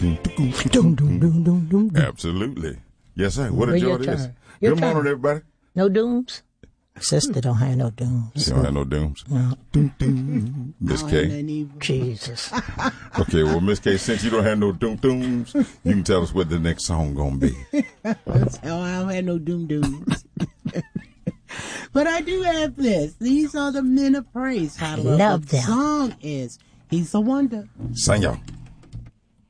Absolutely. Yes, sir. What a joy it is. Your Good morning, everybody. No dooms? Sister don't have no dooms. She don't have no dooms. No. Miss K. Jesus. Okay, well, Miss K, since you don't have no dooms, you can tell us what the next song gonna be. I don't have no dooms. But I do have this. These are the Men of Praise. I love them. The song is He's a Wonder. Sing y'all.